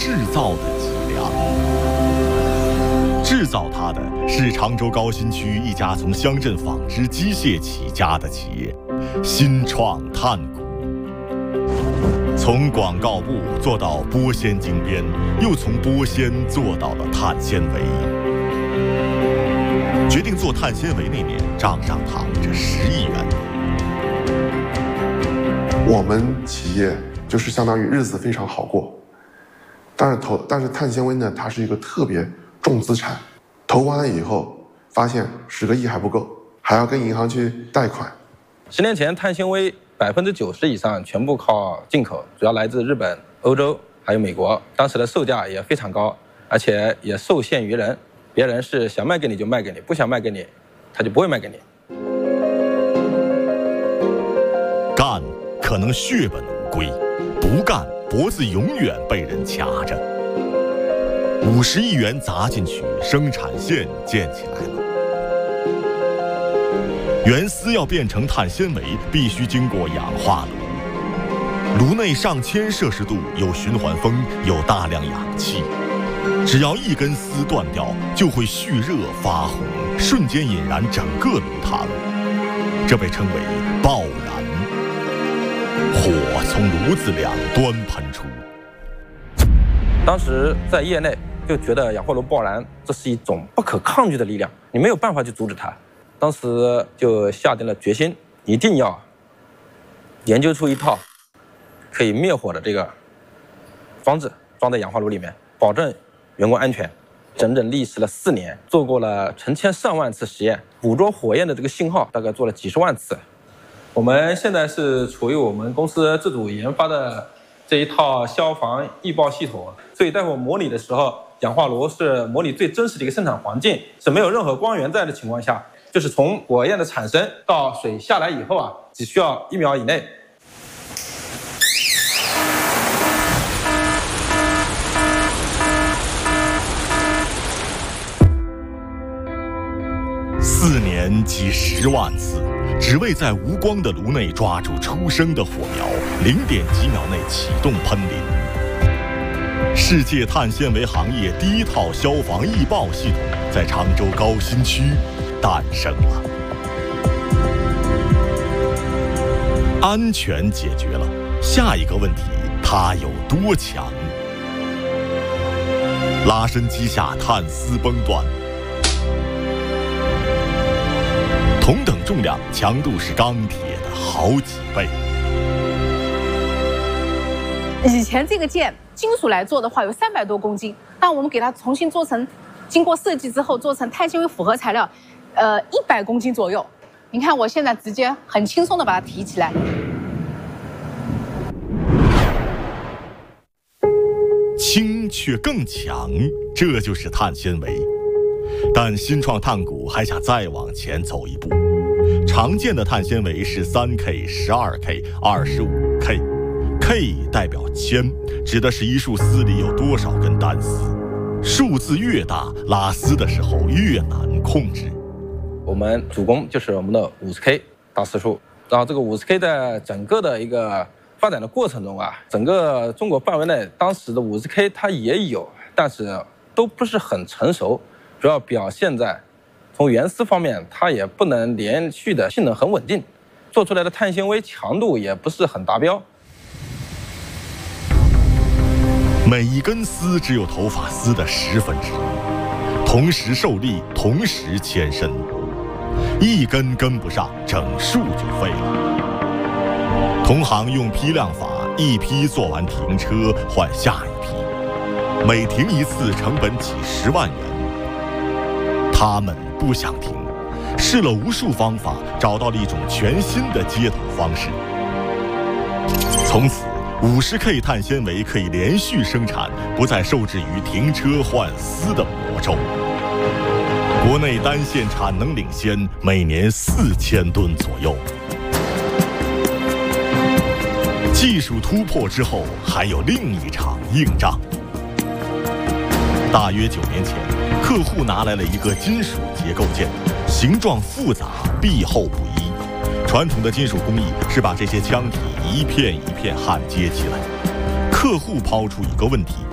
制造的脊梁。制造它的是常州高新区一家从乡镇纺织机械起家的企业——新创炭谷。从广告部做到玻纤精编，又从玻纤做到了碳纤维。决定做碳纤维那年，账上躺着10亿元。 我们企业就是相当于日子非常好过，但是碳纤维呢，它是一个特别重资产，投完了以后发现10个亿还不够，还要跟银行去贷款。 10年前，碳纤维90%以上全部靠进口，主要来自日本、欧洲还有美国。当时的售价也非常高，而且也受限于人，别人是想卖给你就卖给你，不想卖给你，他就不会卖给你。 干可能血本无归，不干脖子永远被人卡着。50亿元砸进去，生产线建起来了。原丝要变成碳纤维，必须经过氧化炉。炉内上千摄氏度，有循环风，有大量氧气。只要一根丝断掉，就会蓄热发红，瞬间引燃整个炉膛。这被称为爆燃。火从炉子两端喷出。 当时在业内就觉得氧化炉爆燃，这是一种不可抗拒的力量，你没有办法去阻止它。当时就下定了决心，一定要研究出一套可以灭火的这个装置，装在氧化炉里面，保证员工安全。整整历时了4年，做过了成千上万次实验，捕捉火焰的这个信号大概做了几十万次。我们现在是处于我们公司自主研发的这一套消防易爆系统，所以待会模拟的时候，氧化炉是模拟最真实的一个生产环境，是没有任何光源在的情况下，就是从火焰的产生到水下来以后啊，只需要1秒以内。 4年几10万次，只为在无光的炉内抓住初生的火苗，0点几秒内启动喷淋。世界碳纤维行业第一套消防易爆系统在常州高新区诞生了。安全解决了，下一个问题，它有多强？拉伸机下碳丝崩断。同等重量，强度是钢铁的好几倍。 以前这个件金属来做的话有300多公斤，但我们给它重新做成，经过设计之后做成碳纤维复合材料，100公斤左右。你看我现在直接很轻松的把它提起来。 轻却更强，这就是碳纤维。但新创炭谷还想再往前走一步。常见的碳纤维是3K、12K、25K。K 代表铅，指的是一束丝里有多少根单丝。数字越大，拉丝的时候越难控制。 我们主攻就是我们的50K 大丝束，然后这个50K 在整个的一个发展的过程中啊，整个中国范围内，当时的50K 它也有，但是都不是很成熟。主要表现在从原丝方面，它也不能连续的性能很稳定，做出来的碳纤维强度也不是很达标。 每一根丝只有头发丝的1/10，同时受力，同时牵伸，一根跟不上，整束就废了。同行用批量法，一批做完停车换下一批，每停一次成本几10万元。他们不想停，试了无数方法，找到了一种全新的接头方式。从此50K 碳纤维可以连续生产，不再受制于停车换丝的魔咒。国内单线产能领先，每年4000吨左右。技术突破之后，还有另一场硬仗。大约9年前，客户拿来了一个金属结构件，形状复杂，壁厚不一。传统的金属工艺是把这些腔体一片一片焊接起来。客户抛出一个问题：